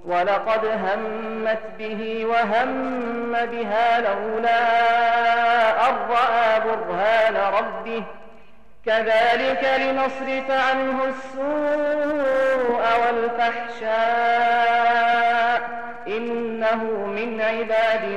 ولقد همت به وهم بها لولا أن رأى برهان ربه كذلك لنصرف عنه السوء والفحشاء إنه من عبادنا